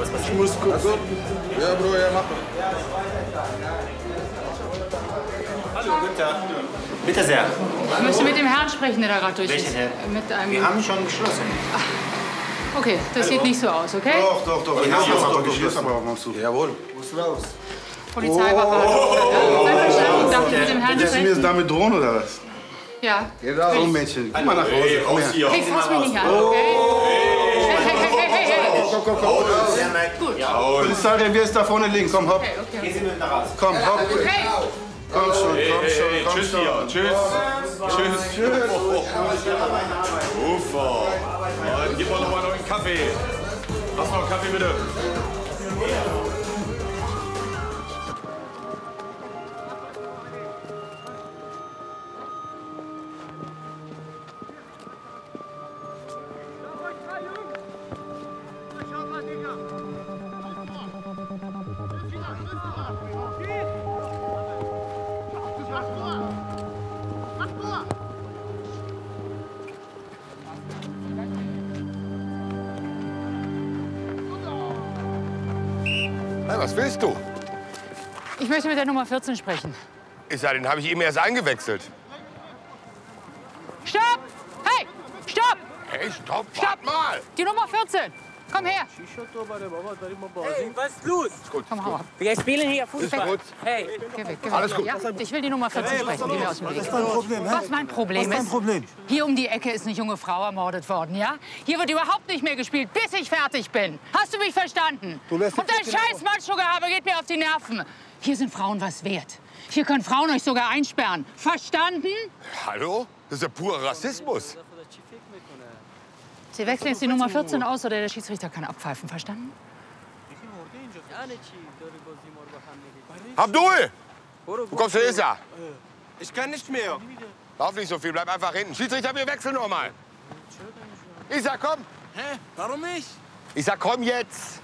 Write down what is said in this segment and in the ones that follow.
was passiert? Ich muss kurz. Also, ja, Bro, ja, mach mal. Hallo, guten Tag. Bitte sehr. Ich möchte mit dem Herrn sprechen, der da gerade durch ist. Welchen Herrn? Mit einem... Wir haben schon geschlossen. Okay, das sieht nicht so aus, okay? Doch. Wir haben Doch, geschlossen. Jawohl. Muss raus. Polizeiwache. Einverstanden, darf ich mit dem Herrn Willst du mir jetzt sprechen? damit drohen oder was? Ja. Komm, Mädchen, geh mal nach Hause. Komm her. Hey, fass mich nicht an, okay? Hey. Komm. Gut. Polizeirevier ist da vorne links. Komm, hopp. Okay. Gehen Sie mit nach Hause. Komm, hopp. Hey! Komm schon. Tschüss. Ufer. Gib mal noch mal einen Kaffee. Hast noch einen Kaffee, bitte? Hey, was willst du? Ich möchte mit der Nummer 14 sprechen. Ich sag, den habe ich eben erst eingewechselt. Stopp! Hey! Stopp! Hey, stopp, wart mal! Die Nummer 14! Komm her! Hey, was ist los? Komm, hau ab. Wir spielen hier Fußball. Gut. Hey, Geh weg. Alles gut. Ja? Ich will die Nummer 14 sprechen. Geh mir aus dem Weg. Was ist dein Problem? Was mein Problem ist? Hier um die Ecke ist eine junge Frau ermordet worden, ja? Hier wird überhaupt nicht mehr gespielt, bis ich fertig bin. Hast du mich verstanden? Du lässt Und dein scheiß Macho-Gehabe geht mir auf die Nerven. Hier sind Frauen was wert. Hier können Frauen euch sogar einsperren. Verstanden? Hallo? Das ist ja purer Rassismus. Sie wechseln jetzt die Nummer 14 aus oder der Schiedsrichter kann abpfeifen. Verstanden? Abdul! Wo kommst du her? Ich kann nicht mehr. Lauf nicht so viel, bleib einfach hinten. Schiedsrichter, wir wechseln noch mal. Isa, komm! Hä? Warum nicht? Ich sag, komm jetzt!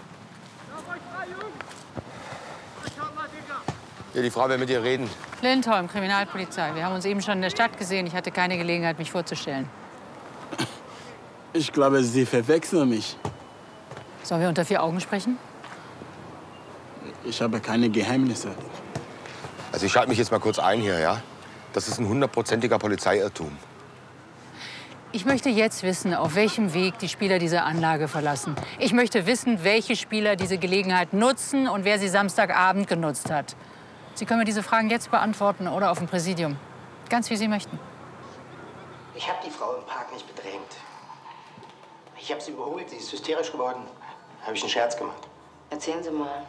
Hier, die Frau will mit dir reden. Lindholm, Kriminalpolizei. Wir haben uns eben schon in der Stadt gesehen. Ich hatte keine Gelegenheit, mich vorzustellen. Ich glaube, Sie verwechseln mich. Sollen wir unter 4 Augen sprechen? Ich habe keine Geheimnisse. Also ich schalte mich jetzt mal kurz ein hier, ja? Das ist ein 100%iger Polizeiirrtum. Ich möchte jetzt wissen, auf welchem Weg die Spieler diese Anlage verlassen. Ich möchte wissen, welche Spieler diese Gelegenheit nutzen und wer sie Samstagabend genutzt hat. Sie können mir diese Fragen jetzt beantworten oder auf dem Präsidium. Ganz wie Sie möchten. Ich habe die Frau im Park nicht bedrängt. Ich habe sie überholt, sie ist hysterisch geworden. Habe ich einen Scherz gemacht. Erzählen Sie mal.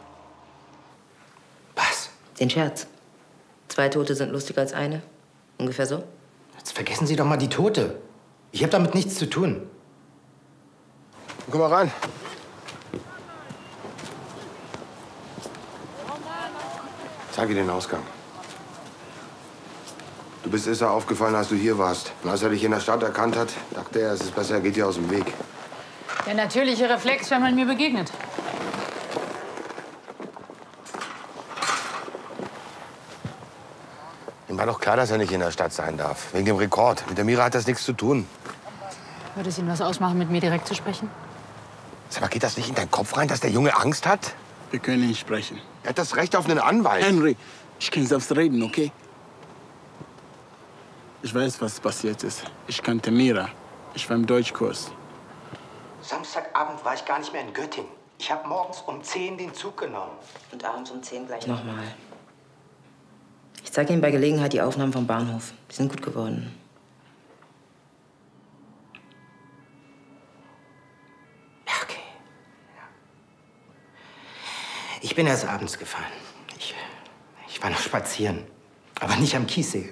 Was? Den Scherz. 2 Tote sind lustiger als eine. Ungefähr so? Jetzt vergessen Sie doch mal die Tote. Ich habe damit nichts zu tun. Komm mal rein. Zeig dir den Ausgang. Du bist Issa aufgefallen, als du hier warst. Und als er dich in der Stadt erkannt hat, dachte er, es ist besser, er geht dir aus dem Weg. Der natürliche Reflex, wenn man mir begegnet. Ihm war doch klar, dass er nicht in der Stadt sein darf. Wegen dem Rekord. Mit der Mira hat das nichts zu tun. Würde es Ihnen was ausmachen, mit mir direkt zu sprechen? Sag mal, geht das nicht in deinen Kopf rein, dass der Junge Angst hat? Wir können nicht sprechen. Er hat das Recht auf einen Anwalt. Henry, ich kann selbst reden, okay? Ich weiß, was passiert ist. Ich kannte Mira. Ich war im Deutschkurs. Samstagabend war ich gar nicht mehr in Göttingen. Ich habe morgens um 10 den Zug genommen. Und abends um 10 gleich nochmal. Ich zeige Ihnen bei Gelegenheit die Aufnahmen vom Bahnhof. Die sind gut geworden. Okay. Ja. Ich bin erst abends gefahren. Ich war noch spazieren. Aber nicht am Kiessee.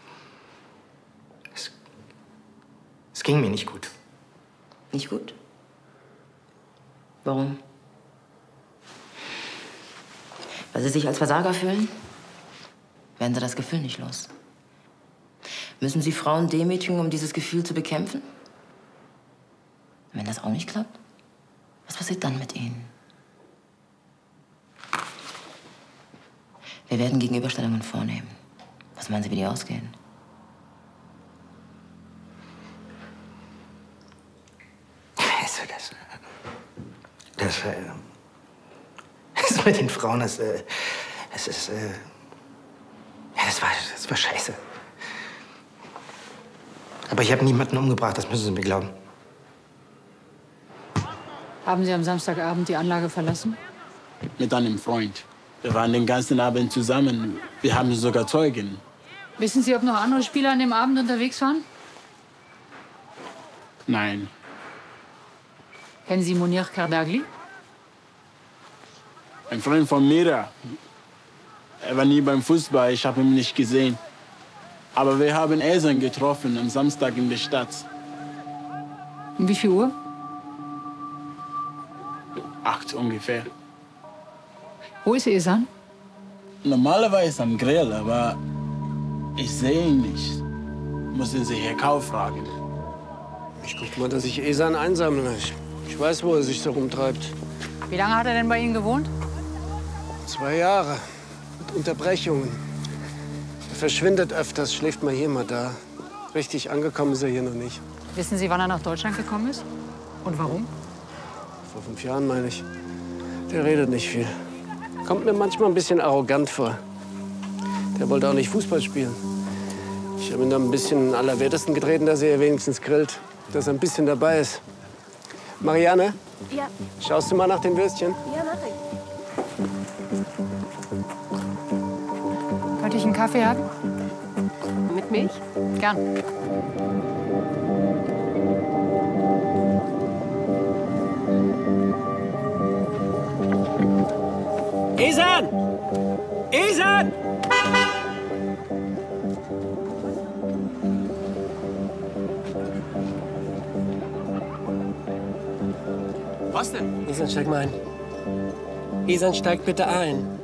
Es ging mir nicht gut. Nicht gut? Warum? Weil Sie sich als Versager fühlen? Werden Sie das Gefühl nicht los? Müssen Sie Frauen demütigen, um dieses Gefühl zu bekämpfen? Und wenn das auch nicht klappt, was passiert dann mit Ihnen? Wir werden Gegenüberstellungen vornehmen. Was meinen Sie, wie die ausgehen? Also mit den Frauen, das war scheiße. Aber ich habe niemanden umgebracht, das müssen Sie mir glauben. Haben Sie am Samstagabend die Anlage verlassen? Mit einem Freund. Wir waren den ganzen Abend zusammen. Wir haben sogar Zeugen. Wissen Sie, ob noch andere Spieler an dem Abend unterwegs waren? Nein. Kennen Sie Munir Kardagli? Ein Freund von mir. Er war nie beim Fußball, ich habe ihn nicht gesehen. Aber wir haben Esan getroffen am Samstag in der Stadt. Um wie viel Uhr? 8 ungefähr. Wo ist Esan? Normalerweise am Grill, aber ich sehe ihn nicht. Müssen Sie Herr Kau fragen. Ich guck mal, dass ich Esan einsammle. Ich weiß, wo er sich so rumtreibt. Wie lange hat er denn bei Ihnen gewohnt? 2 Jahre. Mit Unterbrechungen. Er verschwindet öfters, schläft mal hier, mal da. Richtig angekommen ist er hier noch nicht. Wissen Sie, wann er nach Deutschland gekommen ist? Und warum? Vor 5 Jahren, meine ich. Der redet nicht viel. Kommt mir manchmal ein bisschen arrogant vor. Der wollte auch nicht Fußball spielen. Ich habe ihn dann ein bisschen allerwertesten getreten, dass er wenigstens grillt. Dass er ein bisschen dabei ist. Marianne? Ja. Schaust du mal nach den Würstchen? Ja, mach ich. Könnte ich einen Kaffee haben? Mit Milch? Gern. Esan! Esan! Was denn? Esan, steig mal ein. Esan, steig bitte ein.